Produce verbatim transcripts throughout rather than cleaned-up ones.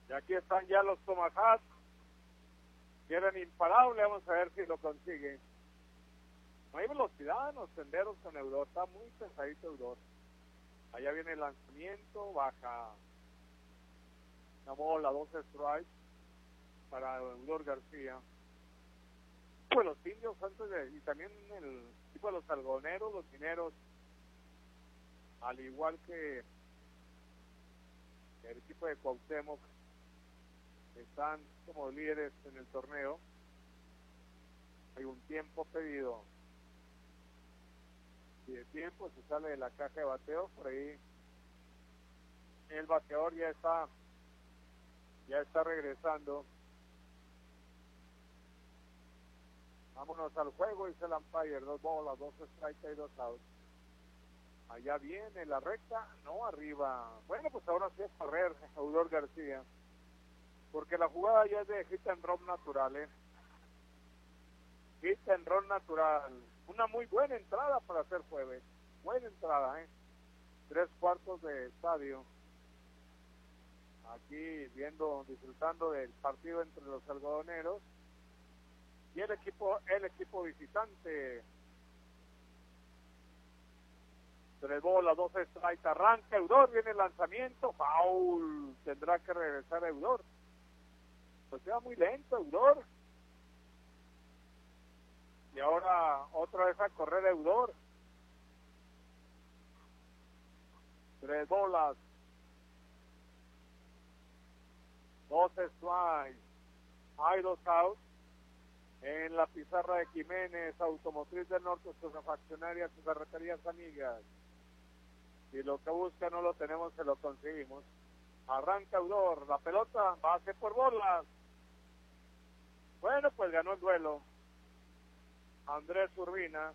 Y aquí están ya los Tomahawks. Quieren imparable, vamos a ver si lo consiguen. No hay velocidad en los senderos con Eudor, está muy pesadito Eudor. Allá viene el lanzamiento, baja la bola, dos strikes para Eudor García. Pues los indios antes de, y también el tipo de los algodoneros, los mineros, al igual que el equipo de Cuauhtémoc, están como líderes en el torneo. Hay un tiempo pedido. Y de tiempo se sale de la caja de bateo, por ahí el bateador ya está ya está regresando. Vámonos al juego, dice el umpire, dos bolas, dos strikes y dos outs. Allá viene la recta, no arriba. Bueno, pues ahora sí es correr Eudor García, porque la jugada ya es de hit and run natural, ¿eh? Hit and run natural. Una muy buena entrada para hacer jueves. Buena entrada, ¿eh? Tres cuartos de estadio. Aquí viendo, disfrutando del partido entre los algodoneros y el equipo, el equipo visitante. Tres bolas, dos strikes, arranca Eudor, viene el lanzamiento, foul, tendrá que regresar a Eudor. Pues se va muy lento Eudor. Y ahora otra vez a correr Eudor. Tres bolas. Dos strikes. Hay dos outs. En la pizarra de Jiménez, Automotriz del Norte, sus refaccionarias, sus ferreterías amigas. Si lo que busca no lo tenemos, se lo conseguimos. Arranca Eudor, la pelota, base por bolas. Bueno, pues ganó el duelo Andrés Urbina.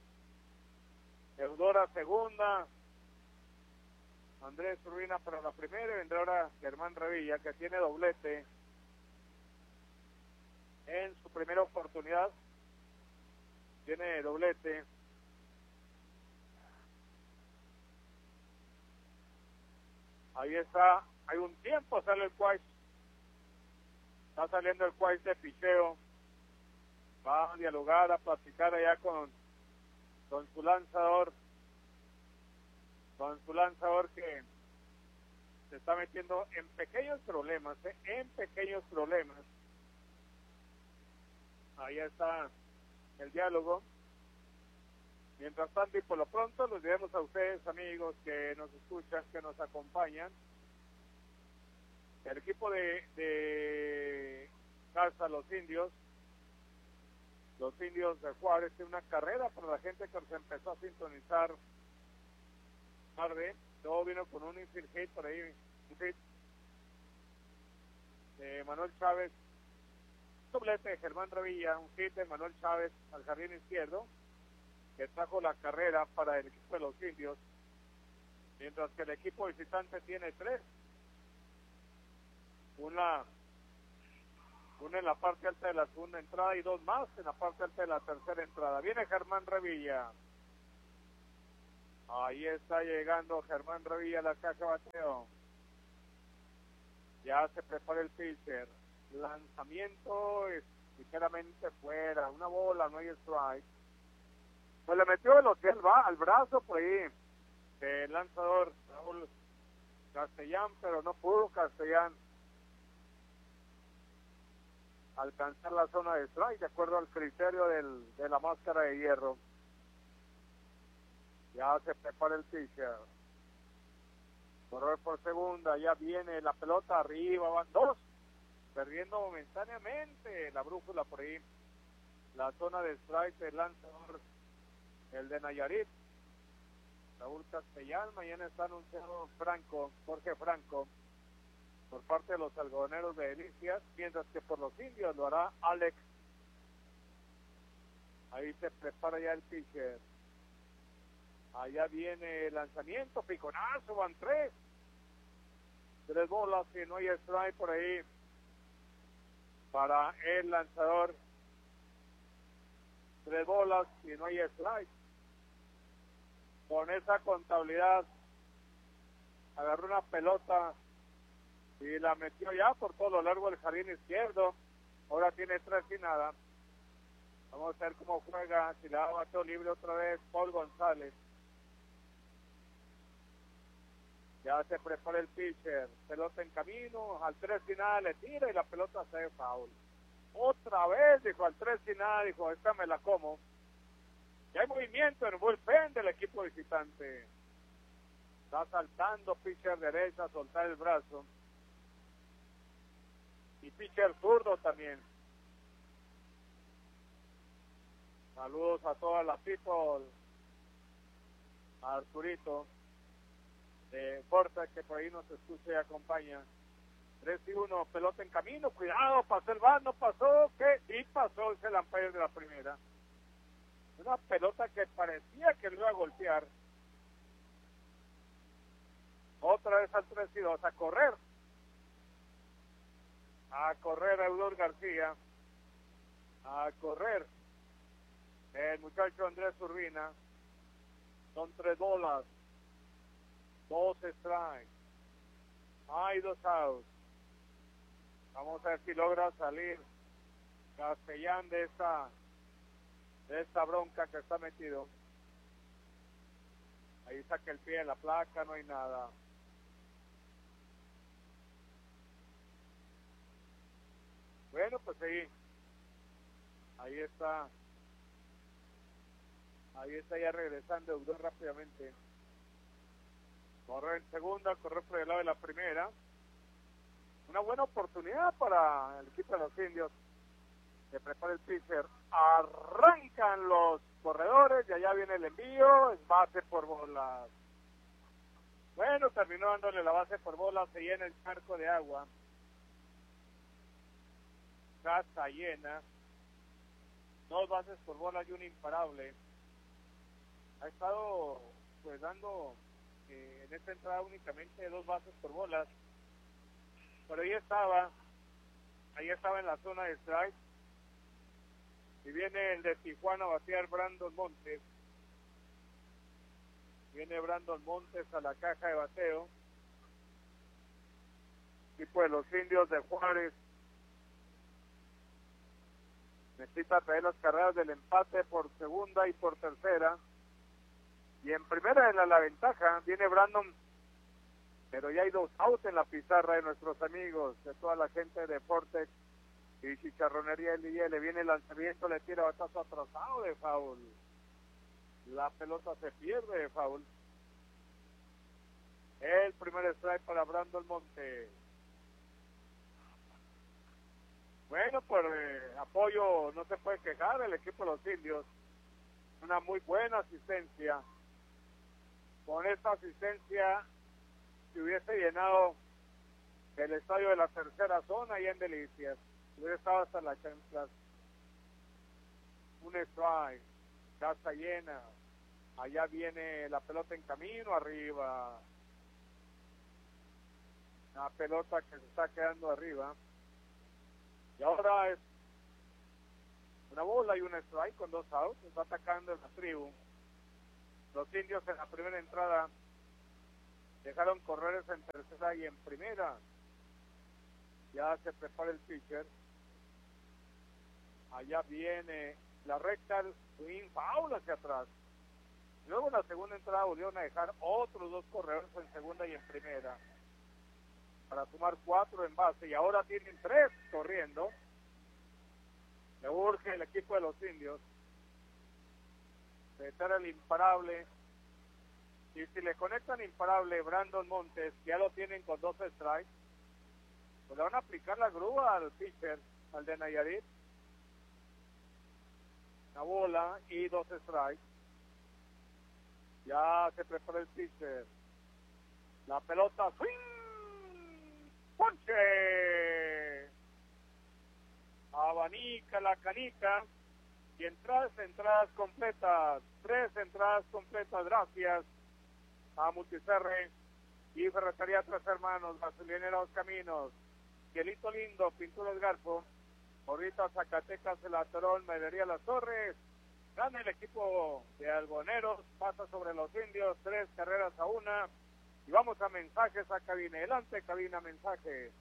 Eudor a segunda. Andrés Urbina para la primera, y vendrá ahora Germán Revilla, que tiene doblete en su primera oportunidad. Tiene doblete. Ahí está, hay un tiempo, sale el Quais. Está saliendo el Quais de picheo. Va a dialogar, a platicar allá con, con su lanzador. Con su lanzador que se está metiendo en pequeños problemas, ¿eh? En pequeños problemas. Ahí está el diálogo. Mientras tanto y por lo pronto, los diremos a ustedes, amigos, que nos escuchan, que nos acompañan. El equipo de, de Casa Los Indios, los Indios de Juárez, tiene una carrera para la gente que se empezó a sintonizar tarde. Todo vino con un infield hit por ahí, un hit de Manuel Chávez, doblete de Germán Revilla, un hit de Manuel Chávez al jardín izquierdo, que trajo la carrera para el equipo de los Indios, mientras que el equipo visitante tiene tres. Una, una en la parte alta de la segunda entrada y dos más en la parte alta de la tercera entrada. Viene Germán Revilla. Ahí está llegando Germán Revilla a la caja de bateo. Ya se prepara el pitcher. Lanzamiento es ligeramente fuera. Una bola, no hay strike. Pues le metió velocidad va al brazo por ahí el lanzador Raúl Castellán, pero no pudo Castellán alcanzar la zona de strike de acuerdo al criterio del, de la máscara de hierro. Ya se prepara el pitcher. Correr por segunda, ya viene la pelota arriba, van dos, perdiendo momentáneamente la brújula por ahí. La zona de strike del lanzador, el de Nayarit, Raúl Castellán. Mañana está anunciado Franco, Jorge Franco, por parte de los algodoneros de Delicias, mientras que por los Indios lo hará Alex. Ahí se prepara ya el pitcher. Allá viene el lanzamiento, piconazo, van tres. Tres bolas y no hay strike por ahí para el lanzador. Tres bolas y no hay strike. Con esa contabilidad agarró una pelota Y la metió ya por todo lo largo del jardín izquierdo. Ahora tiene tres y nada. Vamos a ver cómo juega. Si le da bateo libre otra vez Paul González. Ya se prepara el pitcher. Pelota en camino. Al tres y nada le tira y la pelota se de foul. Otra vez, dijo, al tres y nada, dijo, esta me la como. Y hay movimiento en el bullpen del equipo visitante. Está saltando pitcher derecha, soltar el brazo. Y pitcher zurdo también. Saludos a todas las people. A Arturito de Forza, que por ahí nos escucha y acompaña. tres y uno, pelota en camino, cuidado, pasó el bar, no pasó, ¿qué? Sí pasó, es el umpire de la primera. Una pelota que parecía que lo iba a golpear. Otra vez al tres y dos, a correr. A correr a Eudor García. A correr. El muchacho Andrés Urbina. Son tres bolas. Dos strikes. Hay dos outs. Vamos a ver si logra salir Castellán de esta, de esta bronca que está metido. Ahí saca el pie de la placa, no hay nada. Bueno, pues ahí, ahí está, ahí está ya regresando Eudor rápidamente. Corre en segunda, corre por el lado de la primera. Una buena oportunidad para el equipo de los indios. Se prepara el pitcher. Arrancan los corredores y allá viene el envío. Es base por bolas. Bueno, terminó dándole la base por bolas. Se llena el charco de agua. Casa llena. Dos bases por bolas y un imparable. Ha estado pues dando eh, en esta entrada únicamente dos bases por bolas. Pero ahí estaba, ahí estaba en la zona de strike. Y viene el de Tijuana a batear Brandon Montes. Viene Brandon Montes a la caja de bateo. Equipo de los indios de Juárez. Necesita traer las carreras del empate por segunda y por tercera. Y en primera en la, la ventaja viene Brandon. Pero ya hay dos outs en la pizarra de nuestros amigos, de toda la gente de Fortex y Chicharronería L y L. Viene el lanzamiento, le tira batazo atrasado de foul. La pelota se pierde de foul. El primer strike para Brandon Monte. Bueno, por eh, apoyo no se puede quejar el equipo de los indios. Una muy buena asistencia. Con esta asistencia si hubiese llenado el estadio de la tercera zona y en Delicias, hubiera estado hasta las chanclas. Un strike, casa llena, allá viene la pelota en camino, arriba, la pelota que se está quedando arriba, y ahora es una bola y un strike con dos outs, está atacando la tribu. Los indios en la primera entrada dejaron correr en tercera y en primera. Ya se prepara el pitcher. Allá viene la recta, swing, foul hacia atrás. Luego en la segunda entrada volvieron a dejar otros dos corredores en segunda y en primera. Para sumar cuatro en base. Y ahora tienen tres corriendo. Le urge el equipo de los indios meter el imparable. Y si le conectan imparable Brandon Montes, ya lo tienen con dos strikes, pues le van a aplicar la grúa al pitcher, al de Nayarit. Una bola y dos strikes. Ya se prepara el pitcher. La pelota, swing, ponche. Abanica la canica. Y entradas, entradas completas. Tres entradas completas, gracias a Multicerre y Ferretería Tres Hermanos, Gasolinera Dos Caminos, Cielito Lindo, Pinturas Garfo, ahorita Zacatecas, El Atorón, Medería Las Torres. Gana el equipo de Algoneros, pasa sobre los indios, tres carreras a una, Y vamos a mensajes a cabina. Adelante, cabina, mensajes.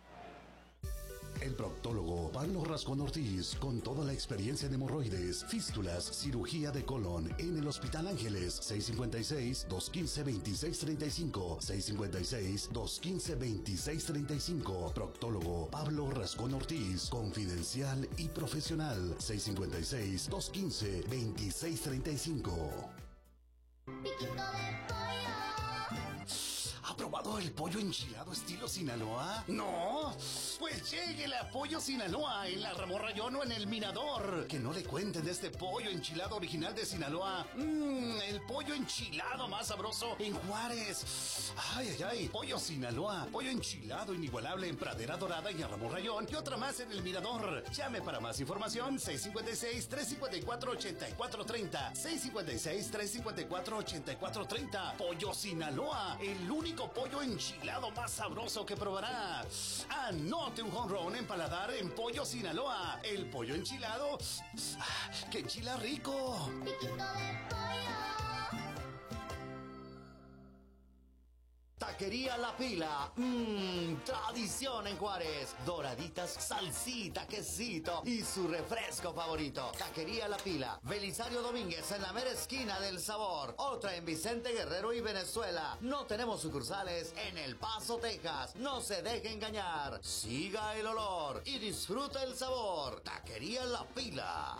El proctólogo Pablo Rascón Ortiz, con toda la experiencia en hemorroides, fístulas, cirugía de colon en el Hospital Ángeles. seis cinco seis, dos uno cinco, dos seis tres cinco. seis cinco seis, dos uno cinco, dos seis tres cinco. Proctólogo Pablo Rascón Ortiz, confidencial y profesional. seis cinco seis, dos uno cinco, dos seis tres cinco. ¿Ha probado el pollo enchilado estilo Sinaloa? ¿No? Pues lléguele a Pollo Sinaloa en la Ramón Rayón o en el Mirador. Que no le cuenten de este pollo enchilado original de Sinaloa. Mmm, el pollo enchilado más sabroso en Juárez. Ay, ay, ay. Pollo Sinaloa. Pollo enchilado inigualable en Pradera Dorada y en Ramón Rayón. Y otra más en el Mirador. Llame para más información. seis cinco seis, tres cinco cuatro, ocho cuatro tres cero. seis cinco seis, tres cinco cuatro, ocho cuatro tres cero. Pollo Sinaloa. El único pollo enchilado más sabroso que probará. Anote un home run en paladar en Pollo Sinaloa. El pollo enchilado que enchila rico. Piquito de pollo. Taquería La Pila, mmm, tradición en Juárez. Doraditas, salsita, quesito y su refresco favorito. Taquería La Pila, Belisario Domínguez en la mera esquina del sabor. Otra en Vicente Guerrero y Venezuela. No tenemos sucursales en El Paso, Texas. No se deje engañar. Siga el olor y disfruta el sabor. Taquería La Pila.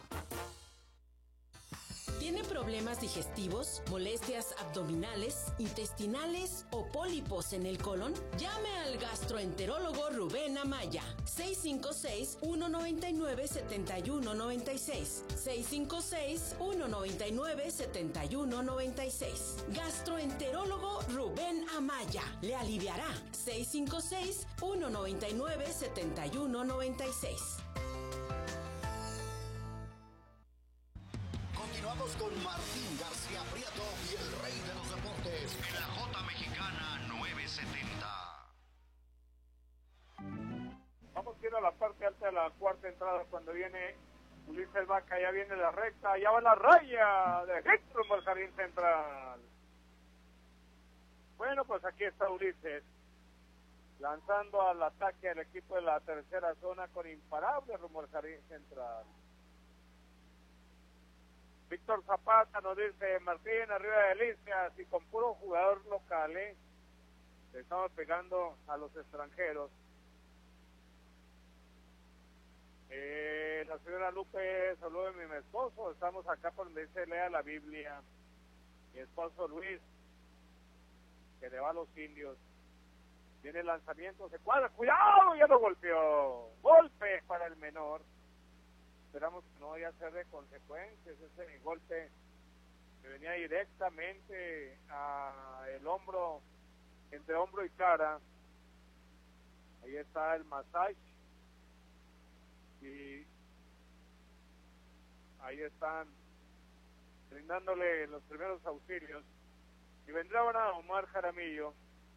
¿Tiene problemas digestivos, molestias abdominales, intestinales o pólipos en el colon? Llame al gastroenterólogo Rubén Amaya. seis cinco seis, uno nueve nueve, siete uno nueve seis. seis cinco seis, uno nueve nueve, siete uno nueve seis. Gastroenterólogo Rubén Amaya. Le aliviará. seis cinco seis, uno nueve nueve, siete uno nueve seis. Continuamos con Martín García Prieto y el rey de los deportes en la J Mexicana novecientos setenta. Vamos a ir a la parte alta de la cuarta entrada cuando viene Ulises Vaca. Ya viene la recta, ya va la raya de hit rumbo al jardín central. Bueno, pues aquí está Ulises lanzando al ataque al equipo de la tercera zona con imparable rumbo al jardín central. Víctor Zapata nos dice: Martín, arriba de Delicias, y con puro jugador local, ¿eh? Le estamos pegando a los extranjeros. Eh, la señora Lupe, saludos de mi esposo, estamos acá por donde dice lea la Biblia. Mi esposo Luis, que le va a los indios. Viene el lanzamiento, se cuadra, cuidado, ya lo golpeó. Golpe para el menor. Esperamos que no vaya a ser de consecuencias ese golpe que venía directamente a el hombro, entre hombro y cara. Ahí está el masaje y ahí están brindándole los primeros auxilios. Y vendrá ahora Omar Jaramillo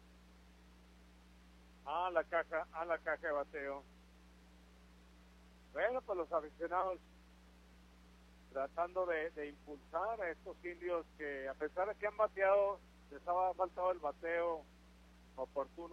a la caja, a la caja de bateo. Bueno, pues los aficionados tratando de, de impulsar a estos indios que, a pesar de que han bateado, les ha faltado el bateo oportuno.